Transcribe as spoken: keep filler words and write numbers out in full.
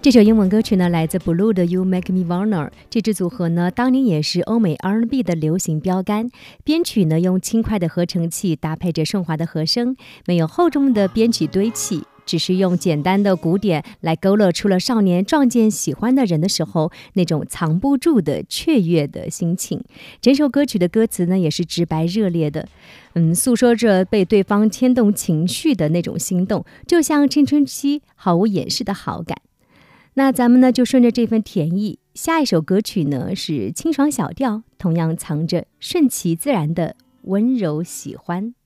这首英文歌曲呢，来自 Blue 的 You Make Me Wanna。 这支组合呢，当年也是欧美 R and B 的流行标杆。编曲呢，用轻快的合成器搭配着顺滑的和声，没有厚重的编曲堆砌，只是用简单的鼓点来勾勒出了少年撞见喜欢的人的时候那种藏不住的雀跃的心情。整首歌曲的歌词呢，也是直白热烈的，嗯，诉说着被对方牵动情绪的那种心动，就像青春期毫无掩饰的好感。那咱们呢，就顺着这份甜意，下一首歌曲呢是清爽小调，同样藏着顺其自然的温柔喜欢。